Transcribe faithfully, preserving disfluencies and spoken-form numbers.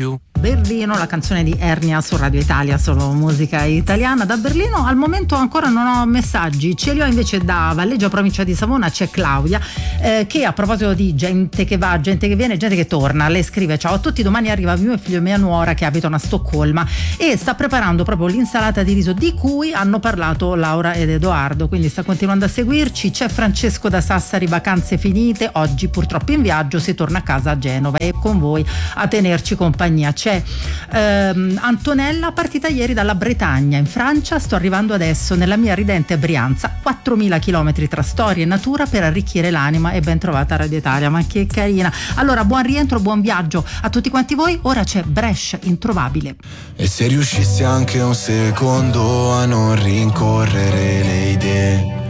più. Berlino, la canzone di Ernia su Radio Italia, solo musica italiana. Da Berlino al momento ancora non ho messaggi, ce li ho invece da Valleggio, provincia di Savona. C'è Claudia eh, che a proposito di gente che va, gente che viene, gente che torna, lei scrive: ciao a tutti, domani arriva mio figlio e mia nuora che abitano a Stoccolma e sta preparando proprio l'insalata di riso di cui hanno parlato Laura ed Edoardo, quindi sta continuando a seguirci. C'è Francesco da Sassari, vacanze finite, oggi purtroppo in viaggio, si torna a casa a Genova e con voi a tenerci compagnia. C'è ehm, Antonella, partita ieri dalla Bretagna in Francia, sto arrivando adesso nella mia ridente Brianza, quattromila chilometri tra storia e natura per arricchire l'anima, e ben trovata Radio Italia, ma che carina. Allora buon rientro, buon viaggio a tutti quanti voi. Ora c'è Brescia introvabile. E se riuscissi anche un secondo a non rincorrere le idee